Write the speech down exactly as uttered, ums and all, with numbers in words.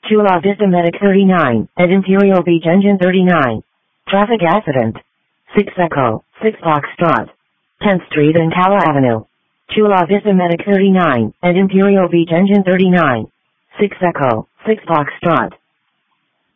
Chula Vista Medic thirty-nine, at Imperial Beach Engine thirty-nine. Traffic accident. six Echo, six Foxtrot. tenth Street and Cala Avenue. Chula Vista Medic thirty-nine, at Imperial Beach Engine thirty-nine. six Echo, six Foxtrot.